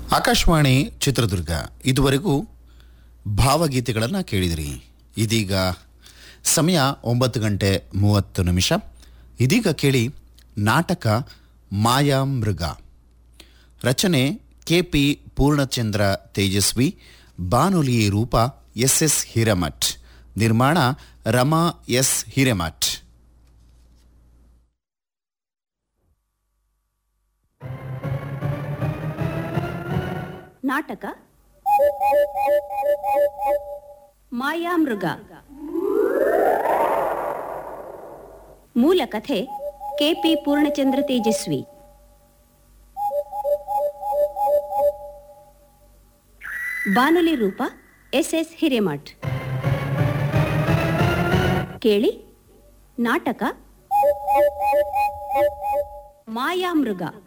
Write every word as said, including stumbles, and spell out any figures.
ಆಕಾಶವಾಣಿ ಚಿತ್ರದುರ್ಗ ಇದುವರೆಗೂ ಭಾವಗೀತೆಗಳನ್ನು ಕೇಳಿದಿರಿ. ಇದೀಗ ಸಮಯ ಒಂಬತ್ತು ಗಂಟೆ ಮೂವತ್ತು ನಿಮಿಷ. ಇದೀಗ ಕೇಳಿ ನಾಟಕ ಮಾಯಾಮೃಗ. ರಚನೆ ಕೆ ಪಿ ಪೂರ್ಣಚಂದ್ರ ತೇಜಸ್ವಿ, ಬಾನುಲಿ ರೂಪ ಎಸ್ ಎಸ್ ಹಿರೇಮಠ್, ನಿರ್ಮಾಣ ರಮಾ ಎಸ್ ಹಿರೇಮಠ್. ನಾಟಕ ಮಾಯಾಮೃಗ. ಮೂಲ ಕಥೆ ಕೆ ಪಿ ಪೂರ್ಣಚಂದ್ರ ತೇಜಸ್ವಿ. ಬಾನುಲಿ ರೂಪ ಎಸ್ ಎಸ್ ಹಿರೇಮಠ್. ಕೇಳಿ ನಾಟಕ ಮಾಯಾಮೃಗ.